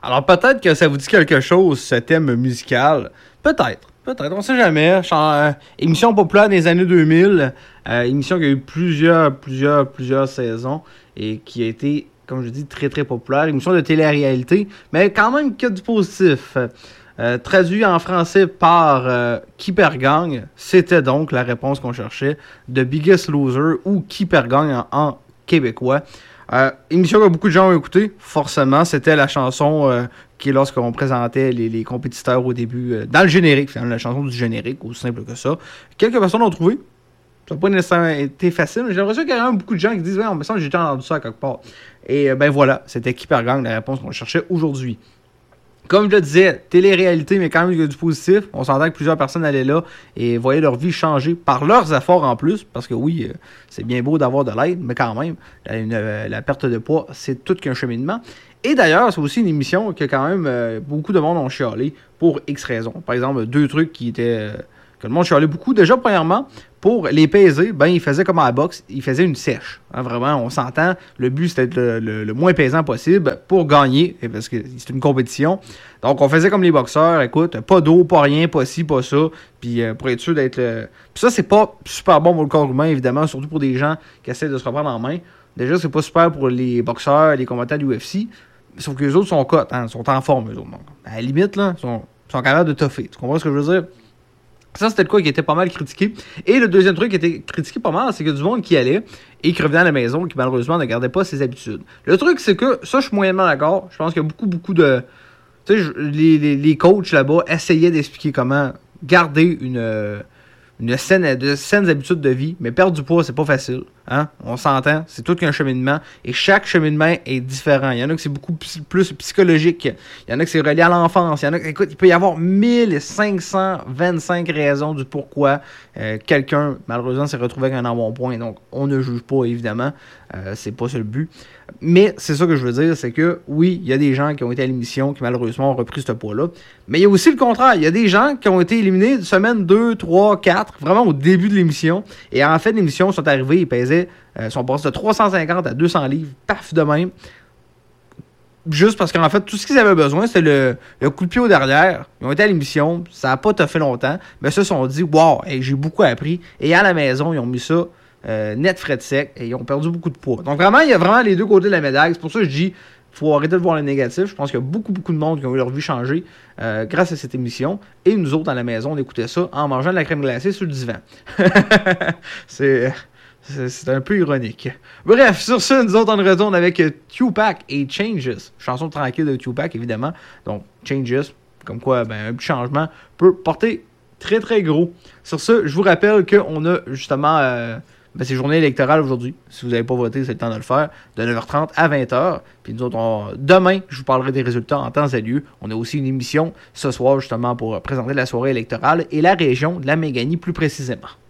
Alors peut-être que ça vous dit quelque chose, ce thème musical. Peut-être, on sait jamais. Émission populaire des années 2000, émission qui a eu plusieurs saisons et qui a été, comme je dis, très très populaire. Émission de télé-réalité, mais quand même qui a du positif. Traduit en français par Qui perd gagne, c'était donc la réponse qu'on cherchait, The Biggest Loser ou Qui perd gagne en québécois. Émission que beaucoup de gens ont écouté, forcément, c'était la chanson qui est lorsqu'on présentait les compétiteurs au début, dans le générique, finalement, la chanson du générique, aussi simple que ça. Quelques personnes l'ont trouvé. Ça n'a pas nécessairement été facile, mais j'ai l'impression qu'il y a quand même beaucoup de gens qui disent « Ouais, on me semble que j'ai déjà entendu ça quelque part. » Et ben voilà, c'était Qui perd gagne, la réponse qu'on cherchait aujourd'hui. Comme je le disais, télé-réalité, mais quand même il y a du positif. On s'entend que plusieurs personnes allaient là et voyaient leur vie changer par leurs efforts en plus. Parce que oui, c'est bien beau d'avoir de l'aide, mais quand même, la perte de poids, c'est tout qu'un cheminement. Et d'ailleurs, c'est aussi une émission que quand même beaucoup de monde ont chialé pour X raisons. Par exemple, 2 trucs qui étaient... que le monde chialait beaucoup. Déjà, premièrement, pour les peser, ben, il faisait comme à la boxe, il faisait une sèche. Hein, vraiment, on s'entend, le but c'était d'être le moins pesant possible pour gagner, parce que c'est une compétition. Donc, on faisait comme les boxeurs, écoute, pas d'eau, pas rien, pas ci, pas ça, puis pour être sûr d'être... Puis ça, c'est pas super bon pour le corps humain, évidemment, surtout pour des gens qui essaient de se reprendre en main. Déjà, c'est pas super pour les boxeurs, les combattants du UFC, sauf que les autres sont cotes, hein, sont en forme, eux autres. Donc, à la limite, là, sont capables de toffer. Tu comprends ce que je veux dire? Ça, c'était le cas qui était pas mal critiqué. Et le deuxième truc qui était critiqué pas mal, c'est que du monde qui allait et qui revenait à la maison, qui malheureusement ne gardait pas ses habitudes. Le truc, c'est que, ça, je suis moyennement d'accord. Je pense qu'il y a beaucoup de... Tu sais, les coachs là-bas essayaient d'expliquer comment garder de saines habitudes de vie, mais perdre du poids, c'est pas facile. Hein? On s'entend, c'est tout qu'un cheminement, et chaque cheminement est différent. Il y en a que c'est beaucoup plus psychologique, il y en a que c'est relié à l'enfance, il y en a, écoute, il peut y avoir 1525 raisons du pourquoi quelqu'un, malheureusement, s'est retrouvé avec un embonpoint. Donc, on ne juge pas, évidemment, c'est pas ça le but. Mais c'est ça que je veux dire, c'est que, oui, il y a des gens qui ont été à l'émission, qui malheureusement ont repris ce poids-là, mais il y a aussi le contraire. Il y a des gens qui ont été éliminés semaine 2, 3, 4, vraiment au début de l'émission, et en fait, l'émission sont arrivés, ils pesaient, sont passés de 350 à 200 livres, paf, de même. Juste parce qu'en fait, tout ce qu'ils avaient besoin, c'était le coup de pied au derrière. Ils ont été à l'émission, ça n'a pas fait longtemps, mais ils se sont dit, wow, hey, j'ai beaucoup appris. Et à la maison, ils ont mis ça net frais de sec et ils ont perdu beaucoup de poids. Donc vraiment, il y a vraiment les deux côtés de la médaille. C'est pour ça que je dis, faut arrêter de voir le négatif. Je pense qu'il y a beaucoup de monde qui ont eu leur vie changer grâce à cette émission. Et nous autres, à la maison, on écoutait ça en mangeant de la crème glacée sur le divan. C'est un peu ironique. Bref, sur ce, nous autres, on retourne avec Tupac et Changes. Chanson tranquille de Tupac, évidemment. Donc, Changes, comme quoi, ben, un petit changement peut porter très, très gros. Sur ce, je vous rappelle qu'on a justement... c'est journée électorale aujourd'hui. Si vous n'avez pas voté, c'est le temps de le faire. De 9h30 à 20h. Puis nous autres, demain, je vous parlerai des résultats en temps et lieu. On a aussi une émission ce soir, justement, pour présenter la soirée électorale et la région de la Méganie plus précisément.